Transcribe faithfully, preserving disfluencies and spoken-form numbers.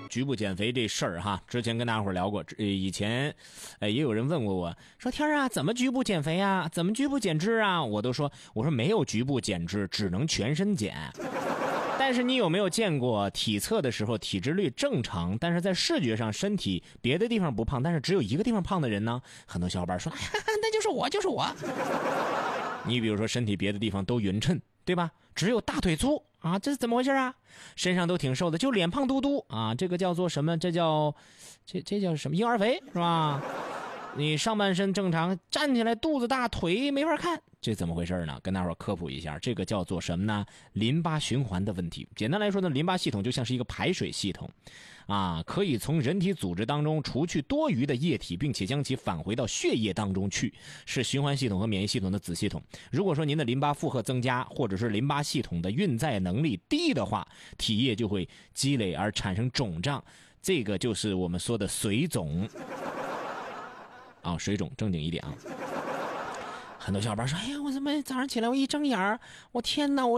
局部减肥这事儿哈，之前跟大伙儿聊过，以前呃也有人问过我说，天啊，怎么局部减肥啊，怎么局部减脂啊？我都说我说没有局部减脂，只能全身减。但是你有没有见过体测的时候体脂率正常，但是在视觉上身体别的地方不胖，但是只有一个地方胖的人呢？很多小伙伴说，哎呀，那就是我就是我。你比如说身体别的地方都匀称，对吧？只有大腿粗啊，这是怎么回事啊？身上都挺瘦的，就脸胖嘟嘟啊，这个叫做什么？这叫这这叫什么？婴儿肥是吧？你上半身正常，站起来肚子大，腿没法看，这怎么回事呢？跟大伙儿科普一下，这个叫做什么呢？淋巴循环的问题。简单来说呢，淋巴系统就像是一个排水系统啊，可以从人体组织当中除去多余的液体，并且将其返回到血液当中去，是循环系统和免疫系统的子系统。如果说您的淋巴负荷增加，或者是淋巴系统的运载能力低的话，体液就会积累而产生肿胀，这个就是我们说的水肿啊，水肿正经一点啊。很多小伙伴说，哎呀，我怎么早上起来我一睁眼儿，我天哪，我